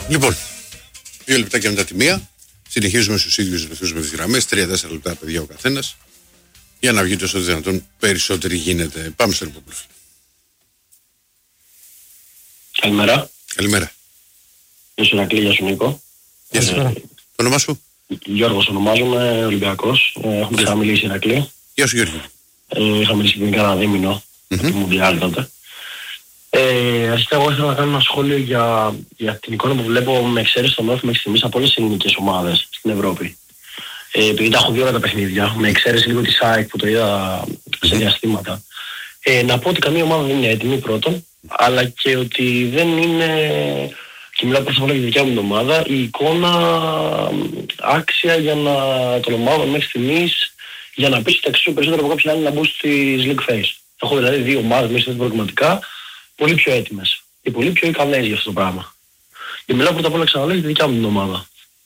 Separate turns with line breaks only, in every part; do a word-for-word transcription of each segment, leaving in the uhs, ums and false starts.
Λοιπόν, δύο λεπτάκια μετά τη μία. Συνεχίζουμε στους ίδιους ρυθμούς με τις γραμμές. Τρία τέσσερα λεπτά, παιδιά, ο καθένας. Για να βγει όσο δυνατόν περισσότεροι γίνεται. Πάμε στον επόμενο.
Καλημέρα.
Καλημέρα.
Γεια σου Ηρακλή, γεια σου Νίκο.
Γεια σου. Το όνομά σου?
Γιώργος ονομάζομαι, Ολυμπιακός. Ε, έχουμε και θα μιλήσει Ηρακλή.
Γεια σου Γιώργη.
Ε, είχα μιλήσει πριν κάνα δίμηνο, mm-hmm. το Μουντιάλ τότε. Ε, αρχικά εγώ ήθελα να κάνω ένα σχόλιο για, για την εικόνα που βλέπω με εξαίρεση στο North μέχρι στιγμής από όλες τις ελληνικές ομάδες στην Ευρώπη. Ε, επειδή τα έχω δει όλα τα παιχνίδια, με εξαίρεση λίγο τη ΣΑΕΚ που το είδα σε διαστήματα. Ε, να πω ότι καμία ομάδα δεν είναι έτοιμη πρώτον, αλλά και ότι δεν είναι, και μιλάω προς όλα για τη δικιά μου την ομάδα, η εικόνα άξια για να τον ομάδων μέχρι στιγμής για να πεις ότι αξίζουν περισσότερο από κάποιοι άλλοι να μπουν στις League Phase. Έχω δηλαδή δύο ομάδες μέσα στην προγραμματικά πολύ πιο έτοιμες και πολύ πιο ικανές για αυτό το πράγμα. Και μιλάω πρώτα απ' όλα ξαναλέω για τη δικιά μου την ομάδα.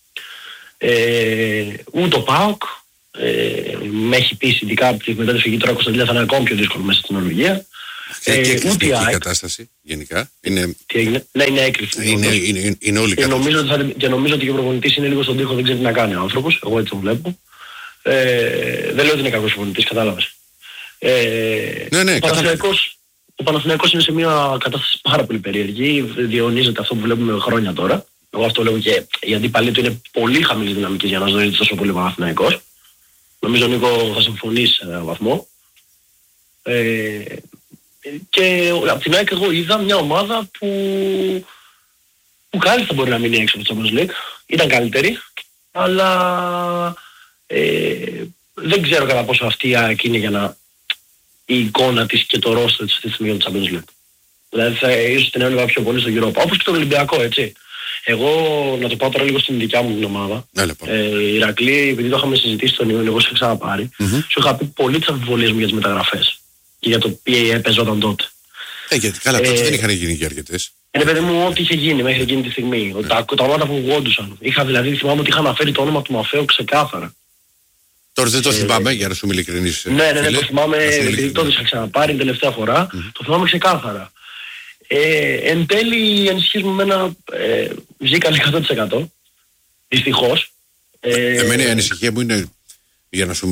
Ε, ούτε ο ΠΑΟΚ ε, με έχει πείσει ειδικά μετά τη φυγή τώρα Κωνσταντίνα θα είναι ακόμη πιο δύσκολο μέσα στην ολογία.
Και ε, έκρηκτική η κατάσταση γενικά. Είναι...
Τι έγινε? Ναι, είναι έκρηκτική.
Είναι, είναι, είναι, είναι όλη η
κατάσταση. Νομίζω ότι θα, και νομίζω ότι ο προπονητής είναι λίγο στον τοίχο, δεν ξέρει τι να κάνει ο άνθρωπος. Εγώ έτσι τον βλέπω. Ε, δεν λέω ότι είναι κακός προπονητής, κατάλαβες. Ε,
ναι, ναι,
ο Παναθηναϊκός, ο Παναθηναϊκός είναι σε μια κατάσταση πάρα πολύ περίεργη. Διαιωνίζεται αυτό που βλέπουμε χρόνια τώρα. Εγώ αυτό λέω και οι αντίπαλοι του είναι πολύ χαμηλής δυναμικής για να ζωήσει τόσο πολύ ο Παναθηναϊκός. Νομίζω Νίκο θα συμφωνείς σε έναν βαθμό. Ε, και από την ΑΕΚ εγώ είδα μια ομάδα που, που κάλλιστα μπορεί να μείνει έξω από το Champions League. Ήταν καλύτερη, αλλά ε, δεν ξέρω κατά πόσο αυτή η ΑΕΚ είναι για να η εικόνα της και το roster της αυτή τη στιγμή για το Champions League. Δηλαδή θα, ίσως την έβλεπα πιο πολύ στο Europa. Όπως και τον Ολυμπιακό, έτσι. Εγώ να το πάω τώρα λίγο στην δικιά μου την ομάδα. Ε, Ηρακλή, επειδή το είχαμε συζητήσει τον Ιούνιο, εγώ σου είχα ξαναπάρει, mm-hmm. σου είχα πει πολύ τις αμφιβολίες μου για τις μεταγραφές. Και για το τι έπαιζόταν τότε.
Ε, γιατί καλά, τότε ε, δεν είχαν γίνει και αρκετές.
Είναι παιδί μου ό,τι είχε γίνει μέχρι εκείνη τη στιγμή. Ναι. Τα, τα ονόματα που γόντουσαν. Είχα δηλαδή, θυμάμαι ότι είχα αναφέρει το όνομα του Μαφέου ξεκάθαρα.
Τώρα δεν το ε, θυμάμαι, για να σου είμαι ειλικρινής.
Ναι, ναι, ναι, το θυμάμαι, επειδή τότε είχα ξαναπάρει την τελευταία φορά, mm-hmm. το θυμάμαι ξεκάθαρα. Ε, εν τέλει οι ανησυχίες μου μένα ε, βγήκαν εκατό τοις εκατό. Δυστυχώς.
Ε, Εμένα η ανησυχία μου είναι, για να σου,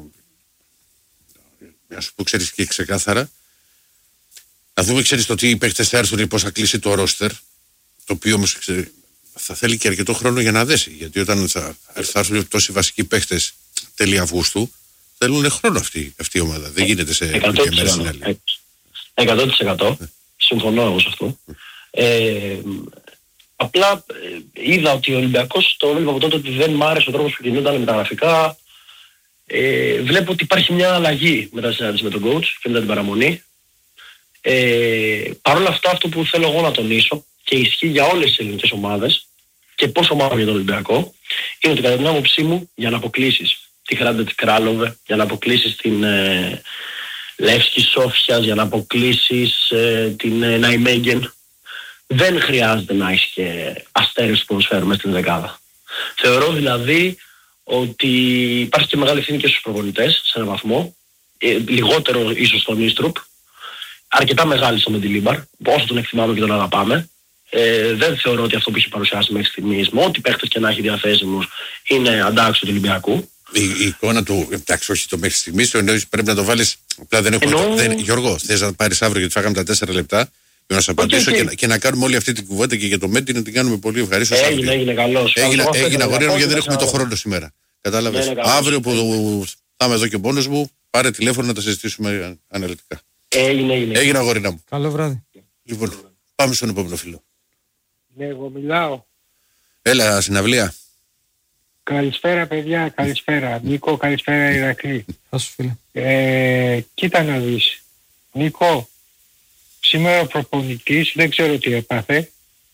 να σου πω, ξέρεις και ξεκάθαρα, να δούμε, ξέρεις, το τι οι παίκτες θα έρθουν ή πώς θα κλείσει το ρόστερ, το οποίο όμως ξέρεις, θα θέλει και αρκετό χρόνο για να δέσει. Γιατί όταν θα, θα έρθουν τόσοι βασικοί παίκτες τέλη Αυγούστου, θέλουν χρόνο αυτή, αυτή η ομάδα. Δεν γίνεται σε μια μέρα στην άλλη.
εκατό τοις εκατό. Συμφωνώ εγώ σε αυτό. Ε, απλά ε, είδα ότι ο Ολυμπιακός, το έβλεπα από τότε ότι δεν μ' άρεσε ο τρόπος που κινούνταν με τα γραφικά. Ε, βλέπω ότι υπάρχει μια αλλαγή μετά τη συνάντηση με τον coach και μετά την παραμονή. Ε, Παρ' όλα αυτά, αυτό που θέλω εγώ να τονίσω και ισχύει για όλες τις ελληνικές ομάδες και πόσο μάλλον για τον Ολυμπιακό, είναι ότι κατά την άποψή μου για να αποκλείσεις τη Hrádec Králové, για να αποκλείσεις την ε, Λεύσκη Σόφιας, για να αποκλείσεις ε, την ε, Ναϊμέγγεν, δεν χρειάζεται να έχεις και αστέρες του ποδοσφαίρου μέσα στην δεκάδα. Θεωρώ δηλαδή ότι υπάρχει και μεγάλη ευθύνη και στους προπονητές σε έναν βαθμό, ε, λιγότερο ίσως στον Ίστρουπ, αρκετά μεγάλη στο Μεντιλίμπαρ, όσο τον εκτιμάμε και τον αγαπάμε. Ε, δεν θεωρώ ότι αυτό που έχει παρουσιάσει μέχρι στιγμής, με ό,τι παίχτες και να έχει διαθέσιμους, είναι αντάξιο του Ολυμπιακού.
Η, η εικόνα του, εντάξει, όχι το μέχρι στιγμής, το εννοείς πρέπει να το βάλεις. Απλά δεν έχουμε. Εννοώ... Δεν, Γιώργο, θες να πάρεις αύριο γιατί φάγαμε τα τέσσερα λεπτά για να σε απαντήσω okay, okay. Και, και να κάνουμε όλη αυτή την κουβέντα και για το Μέντι να την κάνουμε πολύ ευχαρίστως.
Έγινε, αύριο. έγινε καλώς.
Έγινε, έγινε αγορία γιατί δεν έχουμε το χρόνο σήμερα. Κατάλαβες. Ναι, αύριο που θα είμαι εδώ και μόνος μου, πάρε τηλέφωνο να τα συζητήσουμε αναλυτικά.
Έγινε, έγινε.
Έγινε αγορίνα μου.
Καλό βράδυ.
Λοιπόν, πάμε στον επόμενο φίλο.
Ναι, εγώ μιλάω.
Έλα, συναυλία.
Καλησπέρα παιδιά, καλησπέρα. Νίκο, καλησπέρα Ηρακλή.
Γεια σου φίλε.
Ε, κοίτα να δεις. Νίκο, σήμερα ο προπονητής δεν ξέρω τι έπαθε,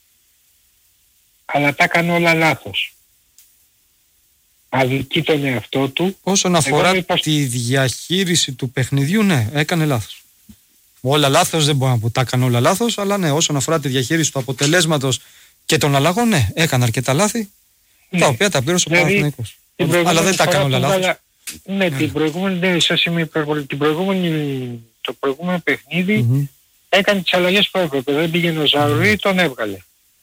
αλλά τα έκανε όλα λάθος. Αδικεί τον εαυτό του.
Όσον αφορά είπα... τη διαχείριση του παιχνιδιού, ναι, έκανε λάθος. Όλα λάθος δεν μπορώ να πω, τα έκανε όλα λάθος, αλλά ναι, όσον αφορά τη διαχείριση του αποτελέσματος και των αλλαγών, ναι, έκανε αρκετά λάθη, ναι, τα οποία τα πλήρωσε ο Παναθηναϊκός. Αλλά δεν τα έκανε όλα λάθος.
Βάλα... Ναι, την προηγούμενη, ναι, σας είμαι υπερβολή. Την προηγούμενη, το προηγούμενο παιχνίδι mm-hmm. έκανε τις αλλαγές που έπρεπε. Δεν πήγαινε ο Ζαουρί, τον έβγαλε.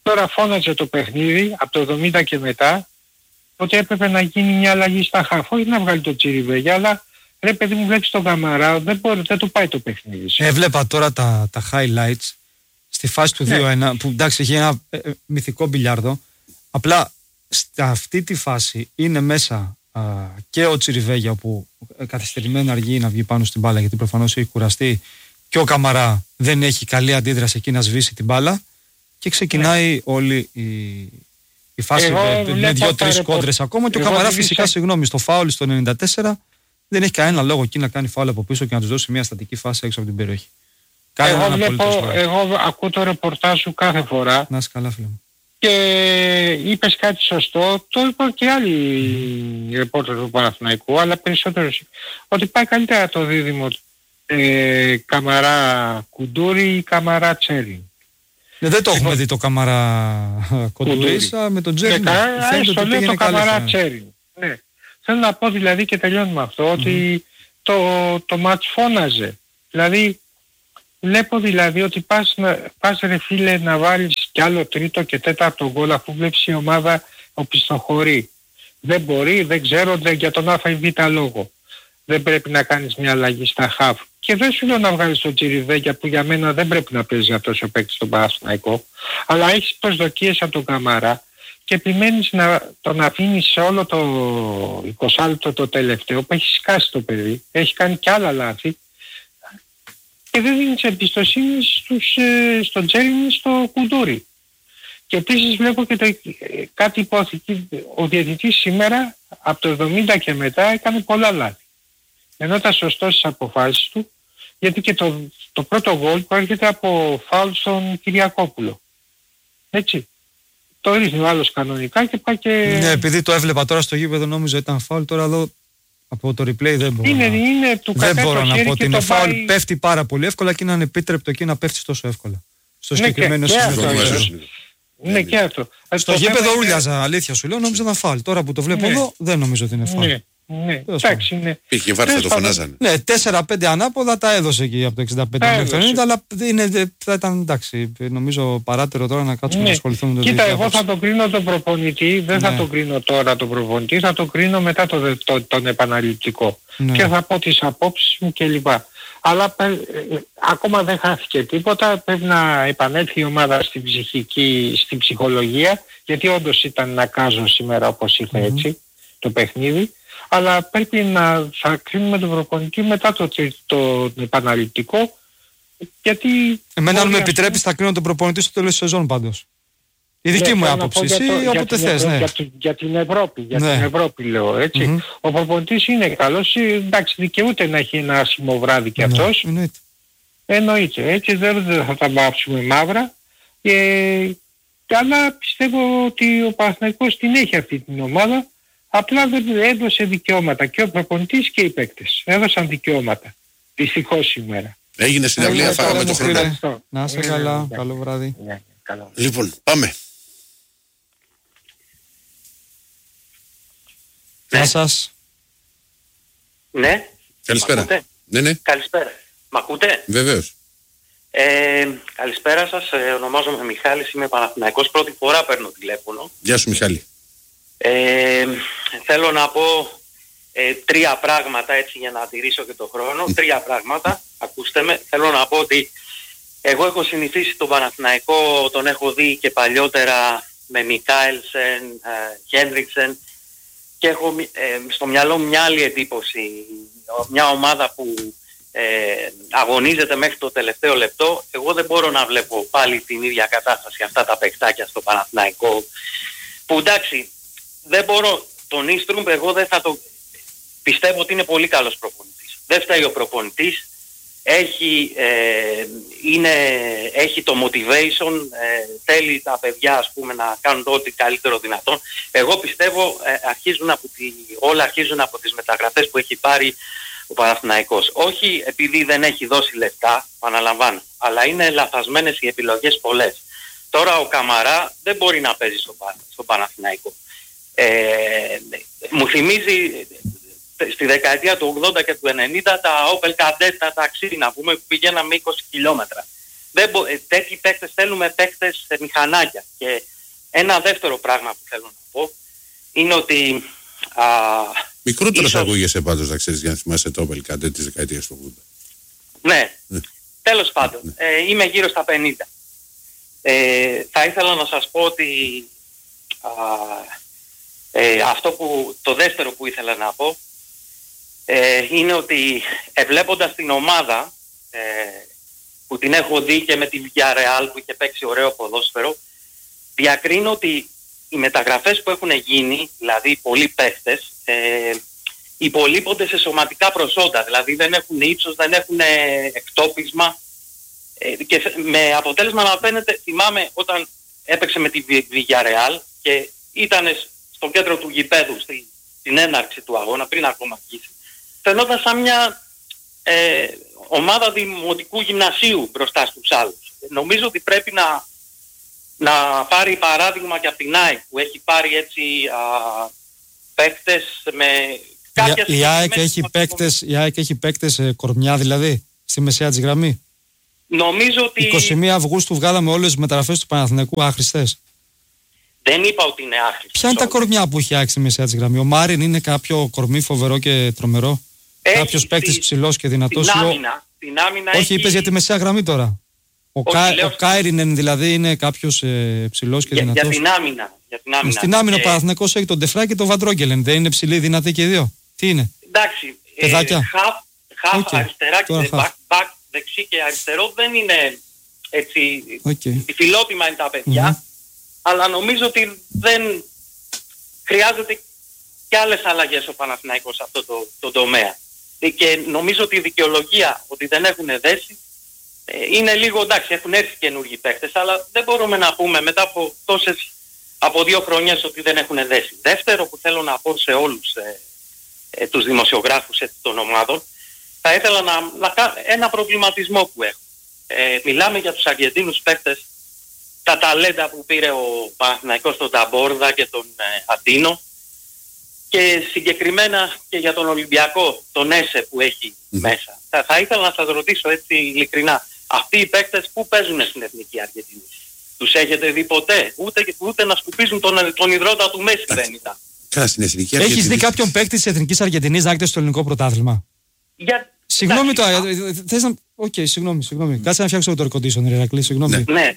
τώρα φώναζε το παιχνίδι από το εβδομήντα και μετά ότι έπρεπε να γίνει μια αλλαγή στα χαφ. Όχι να βγάλει το Τσιριβέγια, αλλά ρε παιδί μου, βλέπεις τον Καμαρά, δεν μπορεί, δεν του πάει το παιχνίδι.
Έβλεπα τώρα τα, τα highlights στη φάση του δύο ένα, ναι. Που εντάξει έχει ένα ε, ε, μυθικό μπιλιάρδο. Απλά σε αυτή τη φάση είναι μέσα α, και ο Τσιριβέγια που καθυστερημένα αργεί να βγει πάνω στην μπάλα γιατί προφανώς έχει κουραστεί, και ο Καμαρά δεν έχει καλή αντίδραση εκεί να σβήσει την μπάλα και ξεκινάει ναι. όλη η, η φάση με, με δύο-τρεις κόντρες ακόμα και ο Καμαρά φυσικά σε... συγγνώμη στο φάουλ στο ενενήντα τέσσερα δεν έχει κανένα λόγο εκεί να κάνει φάουλ από πίσω και να τους δώσει μια στατική φάση έξω από την περιοχή.
Εγώ, βλέπω, εγώ ακούω το ρεπορτάζ σου κάθε φορά.
Να είσαι καλά, φίλε μου.
Και είπες κάτι σωστό, το είπα και άλλοι mm. ρεπόρτερ του Παναθηναϊκού, αλλά περισσότερο ότι πάει καλύτερα το δίδυμο ε, Καμαρά Κουντούρη ή Καμαρά Τσέρι.
Ε, δεν το έχουμε δει το Καμαρά Κουντουρίσα με τον Τσέρι.
Ναι, ναι, στο λέω το Καμαρά Τσέρι. Ναι. Θέλω να πω δηλαδή και τελειώνουμε αυτό, mm. ότι το, το μάτς φώναζε. Δηλαδή βλέπω δηλαδή ότι πας, πας ρε φίλε να βάλεις κι άλλο τρίτο και τέταρτο γκολ αφού βλέπεις η ομάδα οπισθοχωρεί. Δεν μπορεί, δεν ξέρω, δεν, για τον α ή β λόγο. Δεν πρέπει να κάνεις μια αλλαγή στα χαφ. Και δεν σου λέω να βγάλεις τον Τσιριβέγια που για μένα δεν πρέπει να παίζει αυτός ο παίκτης στον Παναθηναϊκό. Αλλά έχεις προσδοκίες από τον Καμαρά και επιμένεις να τον αφήνεις σε όλο το είκοσι λεπτό το τελευταίο που έχει σκάσει το παιδί. Έχει κάνει κι άλλα λάθη. Και δεν δίνεις εμπιστοσύνη στους, ε, στον Τζέριν, στο Κουντούρι. Και επίσης βλέπω και το, ε, κάτι υπόθηκε. Ο διαιτητής σήμερα από το εβδομήντα και μετά έκανε πολλά λάθη. Ενώ ήταν σωστός στις αποφάσεις του, γιατί και το, το πρώτο γκολ που έρχεται από φάουλ στον Κυριακόπουλο. Έτσι. Το ρίχνει ο άλλος κανονικά και πάει και...
Ναι, επειδή το έβλεπα τώρα στο γήπεδο νόμιζα ήταν φάουλ, τώρα εδώ από το replay δεν μπορώ,
είναι,
να...
είναι του
δεν μπορώ να πω ότι είναι φάουλ.
πάει...
Πέφτει πάρα πολύ εύκολα και είναι ανεπίτρεπτο εκεί να πέφτεις τόσο εύκολα. Στο
ναι,
συγκεκριμένο σημείο.
Ναι, και αυτό.
Στο γήπεδο ούλιαζα, αλήθεια σου λέω, νόμιζα να φάουλ. Τώρα που το βλέπω
ναι.
εδώ δεν νομίζω ότι είναι φάουλ.
Ναι. Ναι, εντάξει, ναι.
Πήγε βάρθα, το φωνάζανε.
Ναι, τέσσερα πέντε ανάποδα τα έδωσε εκεί από το εξήντα πέντε μέχρι το ενενήντα, αλλά είναι, θα ήταν εντάξει. Νομίζω παράτερο τώρα να κάτσουμε ναι. να ασχοληθούμε με το
Κοίτα, εγώ θα τον κρίνω τον προπονητή, δεν ναι. θα τον κρίνω τώρα τον προπονητή, θα τον κρίνω μετά το, το, τον επαναληπτικό. Ναι. Και θα πω τις απόψεις μου κλπ. Αλλά ε, ε, ακόμα δεν χάθηκε τίποτα, πρέπει να επανέλθει η ομάδα στην ψυχική, στην ψυχολογία, γιατί όντως ήταν να κάζω σήμερα όπως ήρθε mm-hmm. έτσι το παιχνίδι. Αλλά πρέπει να θα κρίνουμε τον προπονητή μετά το, το, το, το επαναληπτικό, γιατί...
Εμένα αν με επιτρέπεις θα κρίνω τον προπονητή στο τέλος της σεζόν πάντως. Η δική ναι, μου άποψη, εσύ όποτε θες, ναι.
Για, για την Ευρώπη, για ναι. την Ευρώπη λέω, έτσι. Mm-hmm. Ο προπονητής είναι καλός, εντάξει, δικαιούται να έχει ένα άσχημο βράδυ κι αυτός. Ναι, εννοείται. Εννοείται, έτσι δεν θα τα βάψουμε μαύρα. Ε, αλλά πιστεύω ότι ο Παναθηναϊκός την έχει αυτή την ομάδα. Απλά δεν έδωσε δικαιώματα και ο προπονητής και οι παίκτες. Έδωσαν δικαιώματα. Δυστυχώς σήμερα.
Έγινε συναυλία, φάγαμε το χρόνο.
Να είσαι καλά. Καλό βράδυ.
Λοιπόν, πάμε.
Γεια σας.
Ναι.
Καλησπέρα. Ναι, ναι.
Καλησπέρα. Μ' ακούτε?
Βεβαίως.
Ε, καλησπέρα σας. Ε, ονομάζομαι Μιχάλης. Είμαι Παναθηναϊκός. Πρώτη φορά παίρνω τηλέφωνο.
Γεια σου Μιχάλη.
Ε, θέλω να πω ε, τρία πράγματα έτσι για να τηρήσω και το χρόνο. Τρία πράγματα. Ακούστε με. Θέλω να πω ότι εγώ έχω συνηθίσει τον Παναθηναϊκό, τον έχω δει και παλιότερα με Μικάελσεν, Χένριξεν και έχω ε, στο μυαλό μου μια άλλη εντύπωση. Μια ομάδα που ε, αγωνίζεται μέχρι το τελευταίο λεπτό. Εγώ δεν μπορώ να βλέπω πάλι την ίδια κατάσταση αυτά τα παιχτάκια στο Παναθηναϊκό. Που εντάξει, δεν μπορώ, τον Ίστρουμπ εγώ δεν θα το... Πιστεύω ότι είναι πολύ καλός προπονητής. Δεν φταίει ο προπονητής. Έχει, ε, είναι, έχει το motivation, ε, θέλει τα παιδιά ας πούμε να κάνουν το ό,τι καλύτερο δυνατόν. Εγώ πιστεύω ε, αρχίζουν από τη, όλα αρχίζουν από τις μεταγραφές που έχει πάρει ο Παναθηναϊκός. Όχι επειδή δεν έχει δώσει λεφτά, αναλαμβάνω, αλλά είναι λαθασμένες οι επιλογές πολλές. Τώρα ο Καμαρά δεν μπορεί να παίζει στο, στο Παναθηναϊκό. Ε, μου θυμίζει στη δεκαετία του ογδόντα και του ενενήντα τα Opel Kadett, τα ταξί να πούμε που πηγαίναμε είκοσι χιλιόμετρα. δεν μπο, ε, τέτοιοι παίκτες θέλουμε παίκτες σε μηχανάκια. Και ένα δεύτερο πράγμα που θέλω να πω είναι ότι... Α,
Μικρότερος
ίσως...
ακούγεσαι πάντως, να ξέρεις, για να θυμάσαι το Opel Kadett της δεκαετίας του ογδόντα.
Ναι,
ναι.
τέλος πάντων,
ναι.
Ε, είμαι γύρω στα πενήντα. Ε, θα ήθελα να σας πω ότι α, ε, αυτό που, το δεύτερο που ήθελα να πω ε, είναι ότι ε, βλέποντας την ομάδα ε, που την έχω δει και με τη Villarreal που είχε παίξει ωραίο ποδόσφαιρο, διακρίνω ότι οι μεταγραφές που έχουν γίνει, δηλαδή οι πολλοί παίχτες, ε, υπολείπονται σε σωματικά προσόντα, δηλαδή δεν έχουν ύψος, δεν έχουν εκτόπισμα ε, και με αποτέλεσμα να φαίνεται, θυμάμαι όταν έπαιξε με τη Villarreal και ήταν στο κέντρο του γηπέδου στη, στην έναρξη του αγώνα, πριν ακόμα αρχίσει, φαινόταν σαν μια ε, ομάδα δημοτικού γυμνασίου μπροστά στους άλλους. Νομίζω ότι πρέπει να, να πάρει παράδειγμα και από την ΑΕΚ που έχει πάρει έτσι α, παίκτες με κάποιες...
Η, η ΑΕΚ έχει παίκτες, η ΑΕΚ έχει παίκτες ε, κορμιά δηλαδή, στη μεσαία της γραμμή.
Νομίζω ότι...
εικοστή πρώτη Αυγούστου βγάλαμε όλες τις μεταγραφές του Παναθηναϊκού άχρηστες.
Δεν είπα ότι είναι άχρηστες.
Ποια είναι τα κορμιά που έχει ΑΕΚ στη μεσαία της γραμμή? Ο Μάριν είναι κάποιο κορμί φοβερό και τρομερό? Κάποιος παίκτης ψηλός και δυνατός?
Την άμυνα, την άμυνα
όχι,
έχει...
είπες για τη μεσαία γραμμή τώρα. Ο,
Όχι,
Κα... ο Κάιρινεν δηλαδή είναι κάποιος ε, ψηλός και
για,
δυνατός.
Για την άμυνα. Για την άμυνα.
Στην άμυνα
και...
ο Παναθηναϊκός έχει τον Ντεφρά και τον Βαντρόγκελεν. Δεν είναι ψηλοί, δυνατοί και οι δύο? Τι είναι?
Εντάξει.
Παιδάκια.
Ε, χαφ, χαφ
okay.
αριστερά και back, back, δεξί και αριστερό δεν είναι έτσι...
Okay.
Φιλότιμα είναι τα παιδιά. Mm-hmm. Αλλά νομίζω ότι δεν χρειάζεται και άλλες αλλαγές ο Παναθηναϊκός σε αυτό το, το τομέα. Και νομίζω ότι η δικαιολογία ότι δεν έχουν δέσει ε, είναι λίγο, εντάξει, έχουν έρθει καινούργιοι παίκτες, αλλά δεν μπορούμε να πούμε μετά από τόσες, από δύο χρονιές ότι δεν έχουν δέσει. Δεύτερο που θέλω να πω σε όλους ε, ε, τους δημοσιογράφους ε, των ομάδων, θα ήθελα να, να κάνω ένα προβληματισμό που έχω. Ε, μιλάμε για τους Αργεντίνους παίκτες, τα ταλέντα που πήρε ο Παναθηναϊκός, τον Ταμπόρδα και τον ε, Αντίνο, και συγκεκριμένα και για τον Ολυμπιακό, τον Έσε που έχει mm. μέσα. Θα, θα ήθελα να σας ρωτήσω έτσι ειλικρινά, αυτοί οι παίκτες που παίζουν στην Εθνική Αργεντινή? Τους έχετε δει ποτέ? Ούτε, ούτε να σκουπίζουν τον, τον υδρότα του Μέση δεν ήταν.
Καλά, στην Εθνική Αργεντινή.
Έχεις δει κάποιον παίκτη της Εθνικής Αργεντινής να έρχεται στο ελληνικό πρωτάθλημα?
Για...
Συγγνώμη τώρα, θες να... Οκ, okay, συγγνώμη, συγγνώμη. Κάτσε να φτιάξω το air conditioner, Ηρακλή, συγγνώμη.
Ναι.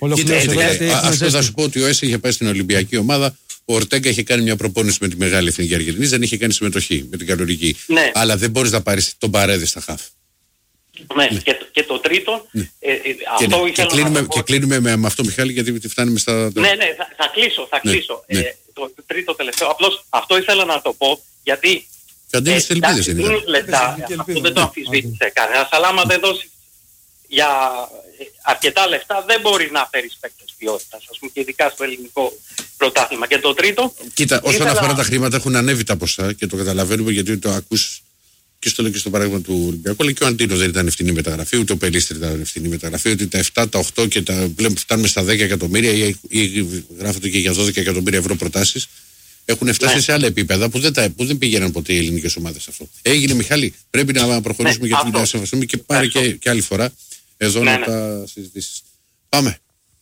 Αυτό θα σου πω ότι ο Έσε είχε πάει στην Ολυμπιακή ομάδα. Ο Ορτέγκα είχε κάνει μια προπόνηση με τη μεγάλη Εθνική Αργεντινή, δεν είχε κάνει συμμετοχή με την κανονική.
Ναι.
Αλλά δεν μπορείς να πάρεις τον Παρέδη στα χαφ.
Ναι, ναι. Και, και το τρίτο.
Ναι.
Ε, ε,
και,
αυτό
ναι. και, κλείνουμε, και κλείνουμε με, με αυτό, Μιχάλη, γιατί φτάνουμε στα.
Ναι, ναι, θα, θα κλείσω. Θα
ναι.
κλείσω.
Ναι.
Ε, το τρίτο τελευταίο. Απλώς αυτό ήθελα να το πω, γιατί.
Καντίνες ε, ελπίδες είναι.
δίνεις λεπτά, αυτό δεν το αμφισβήτησε κανένας, αλλά άμα δεν δώσεις για αρκετά λεφτά δεν μπορείς να φέρεις παίκτες ποιότητας, ας πούμε, και ειδικά στο ελληνικό πρωτάθλημα. Και το τρίτο...
Κοίτα, όσον
ήθελα...
αφορά τα χρήματα έχουν ανέβει τα ποσά και το καταλαβαίνουμε, γιατί το ακούς και στο λέω και στο παράδειγμα του Ολυμπιακού, αλλά και ο Αντίνο δεν ήταν ευθυνή μεταγραφή, ούτε ο Πελίστρη ήταν ευθυνή μεταγραφή, ότι τα επτά, τα οκτώ και τα πλέον φτάνουμε στα δέκα εκατομμύρια ή, ή γράφονται και για δώδεκα εκατομμύρια ευρώ προτάσεις. Έχουν φτάσει ναι. σε άλλα επίπεδα που δεν, τα, που δεν πήγαιναν ποτέ οι ελληνικές ομάδες αυτό. Έγινε, Μιχάλη, πρέπει να προχωρήσουμε ναι, γιατί να σεβαστούμε και πάρει και, και άλλη φορά εδώ ναι, να ναι. τα συζητήσεις. Πάμε.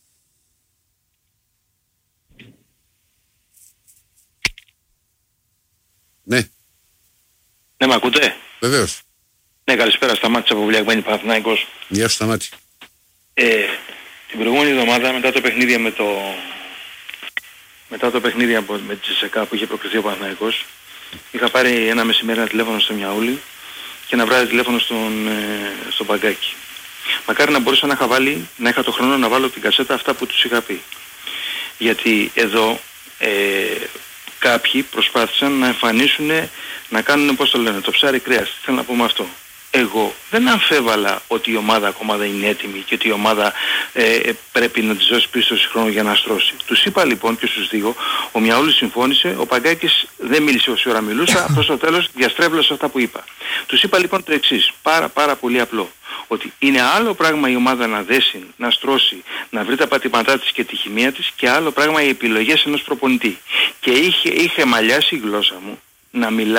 Ναι.
Ναι, με ακούτε?
Βεβαίως.
Ναι, καλησπέρα, Σταμάτης από Βουλιαγμένη Παναθηναϊκός.
Γεια σου, Σταμάτη.
Ε, την προηγούμενη εβδομάδα μετά το παιχνίδι με το... Μετά το παιχνίδι με τη ΣΕΚΑ που είχε προκριθεί ο Παναθηναϊκός, είχα πάρει ένα μεσημέρι ένα τηλέφωνο στο Μιαούλι και ένα βράδυ τηλέφωνο στον, ε, στο Παγκάκι. Μακάρι να μπορούσα να είχα βάλει, να είχα το χρόνο να βάλω την κασέτα αυτά που τους είχα πει. Γιατί εδώ ε, κάποιοι προσπάθησαν να εμφανίσουν, να κάνουν, πώς το λένε, το ψάρι κρέας. Θέλω να πούμε αυτό. Εγώ δεν αμφέβαλα ότι η ομάδα ακόμα δεν είναι έτοιμη και ότι η ομάδα ε, πρέπει να της δώσει πίστοση χρόνο για να στρώσει. Τους είπα λοιπόν και στους δύο, ο Μιαούλης συμφώνησε, ο Παγκάκης δεν μίλησε όση ώρα μιλούσα, αυτό στο τέλος διαστρέβλωσε αυτά που είπα. Τους είπα λοιπόν το εξής, πάρα πάρα πολύ απλό, ότι είναι άλλο πράγμα η ομάδα να δέσει, να στρώσει, να βρει τα πατήματά της και τη χημεία της και άλλο πράγμα οι επιλογές ενός προπονητή. Και είχε, είχε μαλλιάσει η γλώσσα μου να μιλάω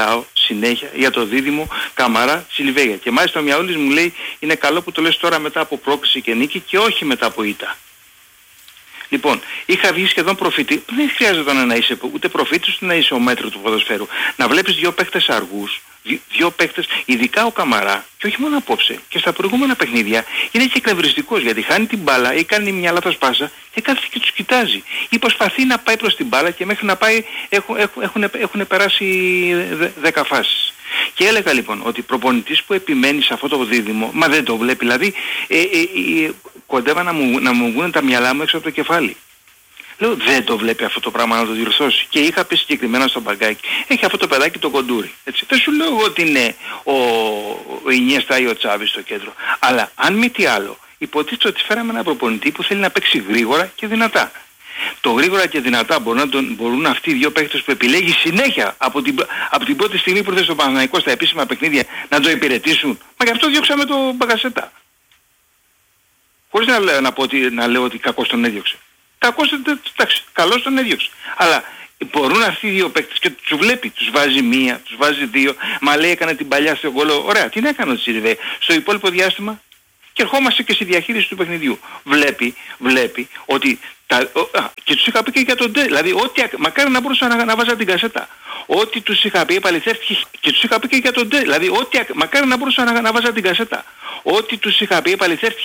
συνέχεια για το δίδυμο Καμαρά Σιλβέγια. Και μάλιστα ο Μιαούλης μου λέει είναι καλό που το λες τώρα μετά από πρόκριση και νίκη και όχι μετά από ήττα. Λοιπόν, είχα βγει σχεδόν προφήτη, δεν χρειάζεται να είσαι ούτε προφήτης ούτε να είσαι ο μέτρο του ποδοσφαίρου. Να βλέπεις δύο παίκτες αργούς, δύο, δύο παίκτες, ειδικά ο Καμαρά, και όχι μόνο απόψε, και στα προηγούμενα παιχνίδια, είναι και εκνευριστικός γιατί χάνει την μπάλα ή κάνει μια λάθος πάσα και κάθεται και τους κοιτάζει. Ή προσπαθεί να πάει προς την μπάλα και μέχρι να πάει έχουν, έχουν, έχουν, έχουν περάσει δέκα φάσεις. Και έλεγα λοιπόν ότι προπονητής που επιμένει σε αυτό το δίδυμο, μα δεν το βλέπει, δηλαδή ε, ε, ε, κοντεύα να μου, να μου βγουν τα μυαλά μου έξω από το κεφάλι. Λέω δεν το βλέπει αυτό το πράγμα να το διορθώσει. Και είχα πει συγκεκριμένα στο Μπαγκάκι, έχει αυτό το παιδάκι το κοντούρι. Έτσι. Δεν σου λέω εγώ ότι είναι ο, ο Ινιέστα ή ο Τσάβη στο κέντρο. Αλλά αν μη τι άλλο, υποτίθεται ότι φέραμε έναν προπονητή που θέλει να παίξει γρήγορα και δυνατά. Το γρήγορα και δυνατά μπορούν, να τον, μπορούν αυτοί οι δύο παίκτες που επιλέγει συνέχεια από την, από την πρώτη στιγμή που ήρθε στο Παναθηναϊκό στα επίσημα παιχνίδια να το υπηρετήσουν. Μα γι' αυτό διώξαμε τον Μπαγκασέτα. Χωρίς να, λέω, να, πω ότι, να λέω ότι κακός τον έδιωξε. Κακός, εντάξει, καλώς τον έδιωξε. Αλλά μπορούν αυτοί οι δύο παίκτες και τους βλέπει, τους βάζει μία, τους βάζει δύο, μα λέει έκανε την παλιά στο γκολ. Ωραία, τι έκανε ο Τσιριβέ στο υπόλοιπο διάστημα. Και ερχόμαστε και στη διαχείριση του παιχνιδιού. Βλέπει, βλέπει ότι τα, ο, α, και τους είχα πει και για τον Ντε, δηλαδή ό,τι, μακάρι να μπορούσα να, να βάζα την κασέτα. Ό,τι τους είχα πει επαληθεύτηκε και τους είχα πει και για τον Ντε, δηλαδή ό,τι, μακάρι να μπορούσα να, να βάζα την κασέτα. Ό,τι τους είχα πει επαληθεύτηκε